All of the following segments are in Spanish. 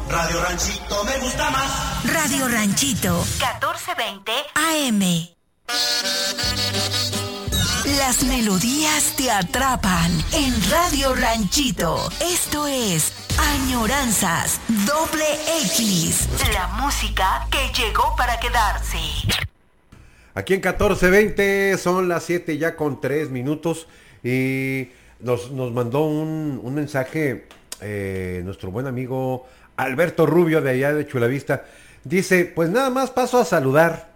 Radio Ranchito me gusta más. Radio Ranchito, 1420 AM. Las melodías te atrapan en Radio Ranchito. Esto es Añoranzas XX. La música que llegó para quedarse. Aquí en 1420 son las 7 ya con 3 minutos y nos mandó un mensaje nuestro buen amigo Alberto Rubio de allá de Chulavista. Dice, pues nada más paso a saludar.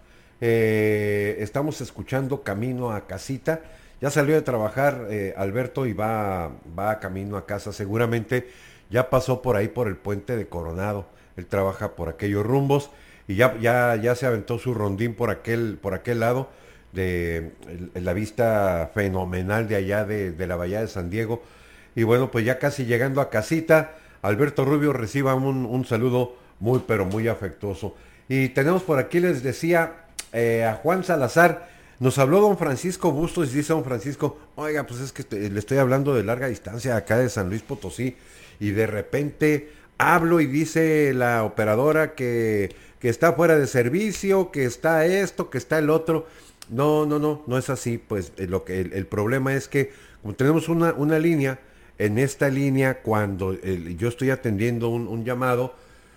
Estamos escuchando camino a casita. Ya salió de trabajar Alberto y va camino a casa. Seguramente ya pasó por ahí por el puente de Coronado. Él trabaja por aquellos rumbos y ya se aventó su rondín por aquel lado de la vista fenomenal de allá de la Bahía de San Diego. Y bueno, pues ya casi llegando a casita, Alberto Rubio reciba un saludo muy pero muy afectuoso. Y tenemos por aquí, les decía, a Juan Salazar. Nos habló don Francisco Bustos y dice don Francisco, oiga, pues es que le estoy hablando de larga distancia acá de San Luis Potosí y de repente hablo y dice la operadora que está fuera de servicio, que está esto, que está el otro. No es así. Pues el problema es que como tenemos una línea, en esta línea cuando yo estoy atendiendo un llamado,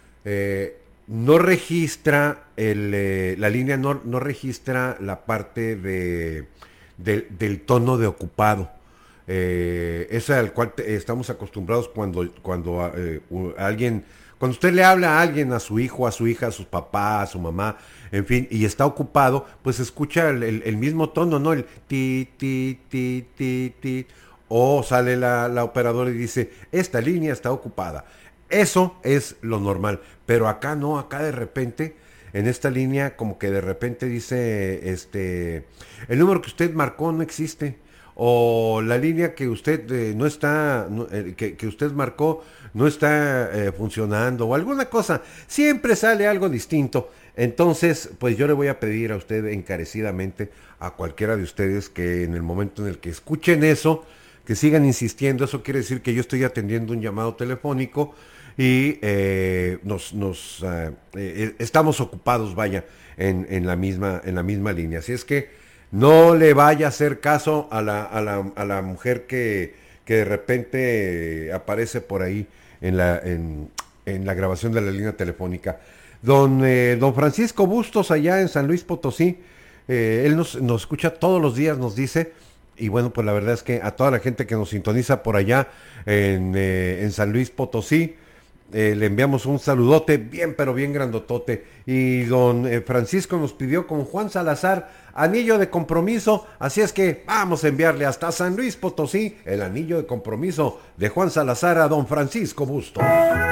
no registra la línea no registra la parte del tono de ocupado, ese al cual estamos acostumbrados cuando alguien, cuando usted le habla a alguien, a su hijo, a su hija, a su papá, a su mamá, en fin, y está ocupado, pues escucha el mismo tono, ¿no? El ti, ti, ti, ti, ti, o sale la operadora y dice, esta línea está ocupada. Eso es lo normal, pero acá no, acá de repente, en esta línea, como que de repente dice, el número que usted marcó no existe, o la línea que usted que usted marcó no está funcionando, o alguna cosa, siempre sale algo distinto. Entonces, pues yo le voy a pedir a usted encarecidamente, a cualquiera de ustedes, que en el momento en el que escuchen eso, que sigan insistiendo. Eso quiere decir que yo estoy atendiendo un llamado telefónico y estamos ocupados, vaya, en la misma línea. Así es que no le vaya a hacer caso a la mujer que de repente aparece por ahí en la grabación de la línea telefónica. Don Francisco Bustos, allá en San Luis Potosí, él nos escucha todos los días, nos dice. Y bueno, pues la verdad es que a toda la gente que nos sintoniza por allá en San Luis Potosí, le enviamos un saludote bien, pero bien grandotote. Y don Francisco nos pidió con Juan Salazar anillo de compromiso, así es que vamos a enviarle hasta San Luis Potosí el anillo de compromiso de Juan Salazar a don Francisco Bustos.